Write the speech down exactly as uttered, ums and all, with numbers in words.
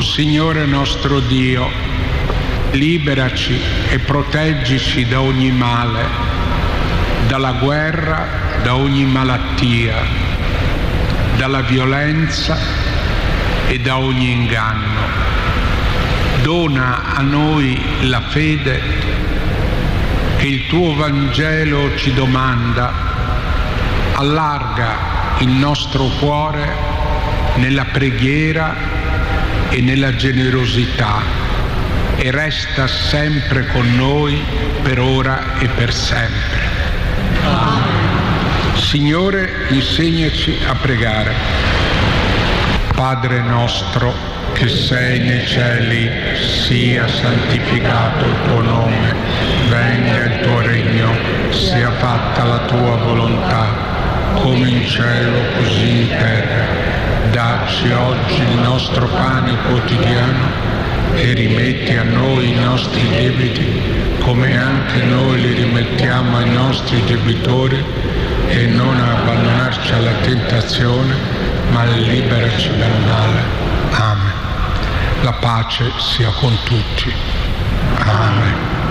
Signore nostro Dio, liberaci e proteggici da ogni male, dalla guerra, da ogni malattia, dalla violenza e da ogni inganno. Dona a noi la fede che il tuo Vangelo ci domanda, allarga il nostro cuore nella preghiera e nella generosità e resta sempre con noi per ora e per sempre. Amen. Signore, insegnaci a pregare. Padre nostro che sei nei cieli, sia santificato il tuo nome, venga il tuo regno, sia fatta la tua volontà, come in cielo così in terra. Dacci oggi il nostro pane quotidiano e rimetti a noi i nostri debiti, come anche noi li rimettiamo ai nostri debitori, e non abbandonarci alla tentazione, ma liberaci dal male. Amen. La pace sia con tutti. Amen.